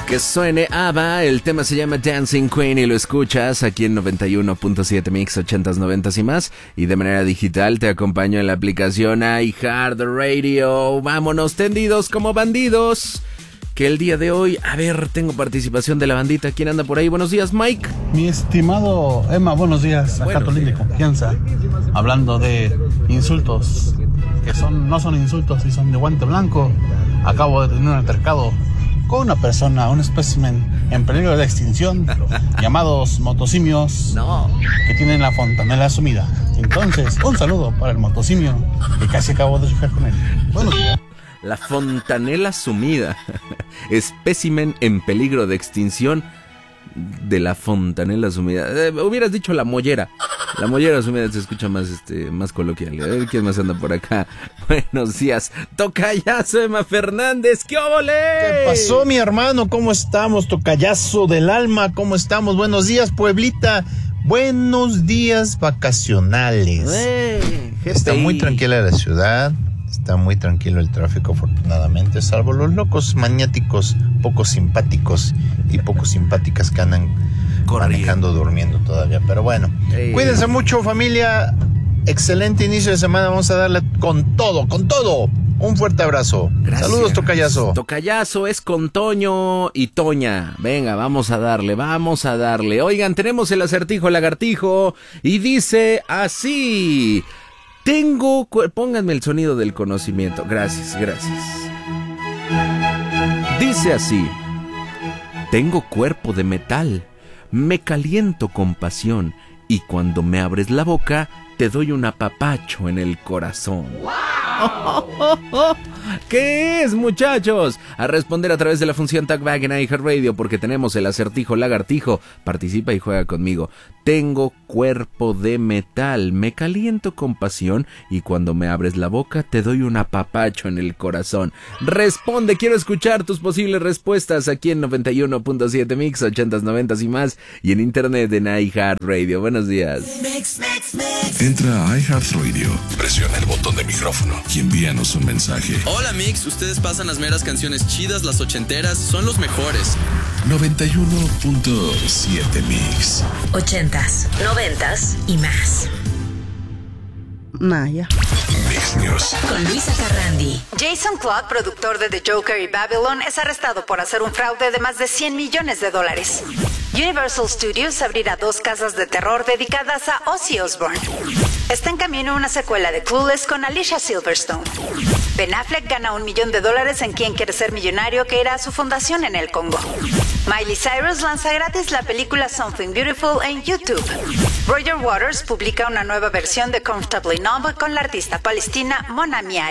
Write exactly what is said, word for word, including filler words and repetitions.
Que suene ABBA, el tema se llama Dancing Queen y lo escuchas aquí en noventa y uno punto siete Mix, ochentas, noventas y más. Y de manera digital te acompaño en la aplicación iHeartRadio. Vámonos tendidos como bandidos. Que el día de hoy, a ver, tengo participación de la bandita. ¿Quién anda por ahí? Buenos días, Mike. Mi estimado Emma, buenos días. Acá Tolín de Confianza. Hablando de insultos, que son no son insultos y son de guante blanco. Acabo de tener un altercado con una persona, un espécimen en peligro de extinción, llamados motosimios, no. que tienen la fontanela sumida. Entonces, un saludo para el motosimio, que casi acabo de chocar con él. Buenos días. La fontanela sumida, espécimen en peligro de extinción de la fontanela sumida. Eh, hubieras dicho la mollera. La mollera sumida se escucha más este más coloquial. A ver quién más anda por acá. Buenos días. Tocayazo Emma Fernández. ¿Qué óvole? ¿Qué pasó, mi hermano? ¿Cómo estamos? Tocayazo del alma. ¿Cómo estamos? Buenos días, Pueblita. Buenos días vacacionales. Eh, Está muy tranquila la ciudad. Está muy tranquilo el tráfico, afortunadamente, salvo los locos maniáticos, poco simpáticos y poco simpáticas que andan Corriendo. manejando, durmiendo todavía. Pero bueno, Ey. cuídense mucho, familia. Excelente inicio de semana. Vamos a darle con todo, con todo. Un fuerte abrazo. Gracias. Saludos, Tocayazo. Tocayazo es con Toño y Toña. Venga, vamos a darle, vamos a darle. Oigan, tenemos el acertijo lagartijo y dice así... Tengo... Pónganme el sonido del conocimiento. Gracias, gracias. Dice así. Tengo cuerpo de metal. Me caliento con pasión. Y cuando me abres la boca, te doy un apapacho en el corazón. ¡Wow! ¿Qué es, muchachos? A responder a través de la función Talkback en iHeartRadio, porque tenemos el acertijo lagartijo. Participa y juega conmigo. Tengo cuerpo de metal, me caliento con pasión y cuando me abres la boca te doy un apapacho en el corazón. Responde, quiero escuchar tus posibles respuestas aquí en noventa y uno punto siete Mix, ochentas, noventas y más y en internet en iHeartRadio. Buenos días. Mix, mix, mix. Entra a iHeartRadio, presiona el botón de micrófono y envíanos un mensaje. Hola Mix, ustedes pasan las meras canciones chidas, las ochenteras, son los mejores. noventa y uno punto siete Mix. Ochentas, noventas y más. Maya. Mix News. Con Luisa Carrandi. Jason Clarke, productor de The Joker y Babylon, es arrestado por hacer un fraude de más de cien millones de dólares. Universal Studios abrirá dos casas de terror dedicadas a Ozzy Osbourne. Está en camino una secuela de Clueless con Alicia Silverstone. Ben Affleck gana un millón de dólares en Quién quiere ser millonario, que irá a su fundación en el Congo. Miley Cyrus lanza gratis la película Something Beautiful en YouTube. Roger Waters publica una nueva versión de Comfortably Numb con la artista palestina Mona Miari.